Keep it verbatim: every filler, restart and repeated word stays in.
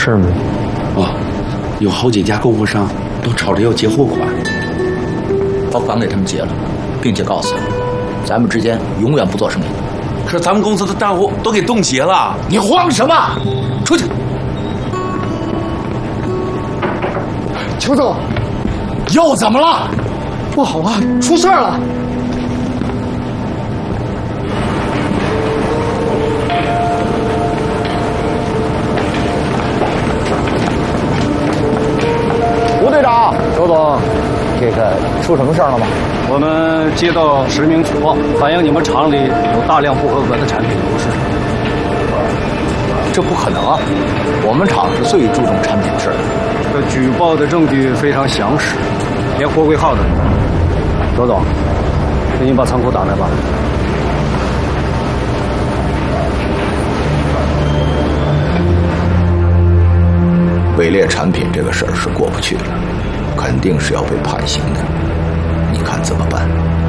事吗？ 哦，有好几家供货商都吵着要结货款， 把款给他们结了，并且告诉他们，咱们之间永远不做生意。 可是咱们公司的账户都给冻结了。 你慌什么？出去！ 邱总， 又怎么了？ 不好了，出事了！ 吴队长，周总，这个出什么事儿了吗？ 我们接到实名举报，反映你们厂里有大量不合格的产品流失。 这不可能啊！我们厂是最注重产品质量。 这举报的证据非常详实，连货柜号都有。周总，给你把仓库打开吧。 伪劣产品这个事儿是过不去的，肯定是要被判刑的。你看怎么办？